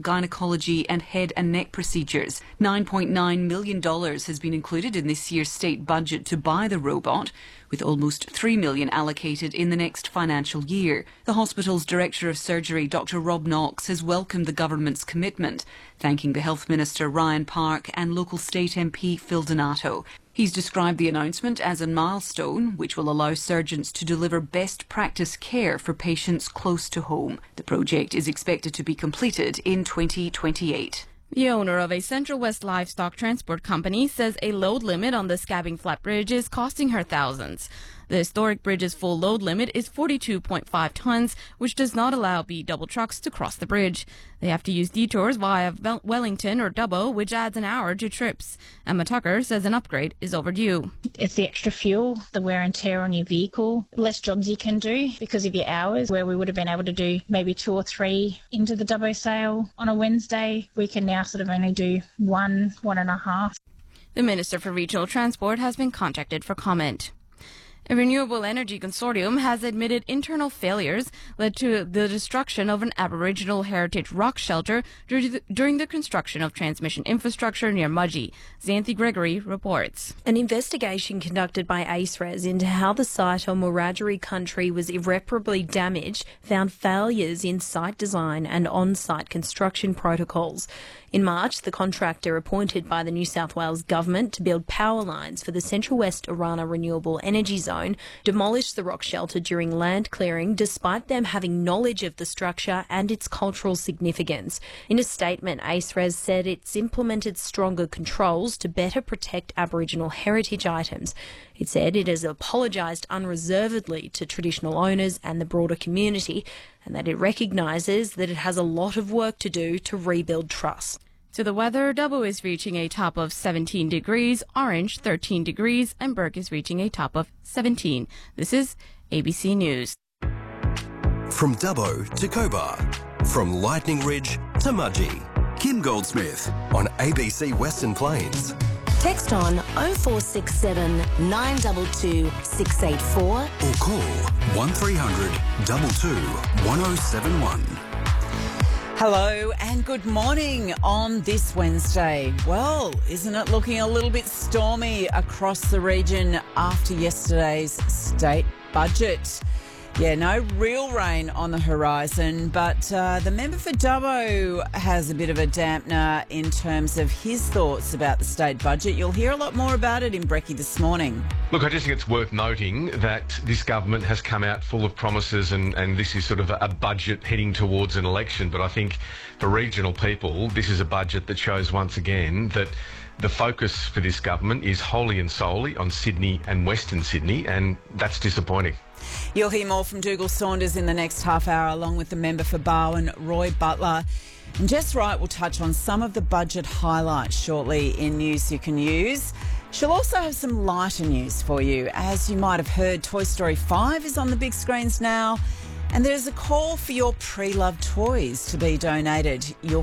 gynecology and head and neck procedures. $9.9 million has been included in this year's state budget to buy the robot, with almost $3 million allocated in the next financial year. The hospital's Director of Surgery, Dr Rob Knox, has welcomed the government's commitment, thanking the Health Minister Ryan Park and local state MP Phil Donato. He's described the announcement as a milestone which will allow surgeons to deliver best practice care for patients close to home. The project is expected to be completed in 2028. The owner of a Central West livestock transport company says a load limit on the Scabbing Flat Bridge is costing her thousands. The historic bridge's full load limit is 42.5 tons, which does not allow B-double trucks to cross the bridge. They have to use detours via Wellington or Dubbo, which adds an hour to trips. Emma Tucker says an upgrade is overdue. It's the extra fuel, the wear and tear on your vehicle, less jobs you can do because of your hours, where we would have been able to do maybe 2 or 3 into the Dubbo sale on a Wednesday. We can now sort of only do 1.5. The Minister for Regional Transport has been contacted for comment. A renewable energy consortium has admitted internal failures led to the destruction of an Aboriginal heritage rock shelter during the construction of transmission infrastructure near Mudgee. Xanthi Gregory reports. An investigation conducted by ACERES into how the site on Wiradjuri country was irreparably damaged found failures in site design and on-site construction protocols. In March, the contractor appointed by the New South Wales government to build power lines for the Central West Orana Renewable Energy Zone demolished the rock shelter during land clearing despite them having knowledge of the structure and its cultural significance. In a statement, ACERES said it's implemented stronger controls to better protect Aboriginal heritage items. It said it has apologised unreservedly to traditional owners and the broader community, and that it recognises that it has a lot of work to do to rebuild trust. To the weather, Dubbo is reaching a top of 17 degrees, Orange 13 degrees, and Burke is reaching a top of 17. This is ABC News. From Dubbo to Cobar, from Lightning Ridge to Mudgee. Kim Goldsmith on ABC Western Plains. Text on 0467 922 684 or call 1300 22 1071. Hello and good morning on this Wednesday. Well, isn't it looking a little bit stormy across the region after yesterday's state budget? Yeah, no real rain on the horizon, but the member for Dubbo has a bit of a dampener in terms of his thoughts about the state budget. You'll hear a lot more about it in Brekkie this morning. Look, I just think it's worth noting that this government has come out full of promises and this is sort of a budget heading towards an election. But I think for regional people, this is a budget that shows once again that the focus for this government is wholly and solely on Sydney and Western Sydney, and that's disappointing. You'll hear more from Dougal Saunders in the next half hour, along with the member for Barwon, Roy Butler. And Jess Wright will touch on some of the budget highlights shortly in News You Can Use. She'll also have some lighter news for you. As you might have heard, Toy Story 5 is on the big screens now, and there's a call for your pre-loved toys to be donated. You'll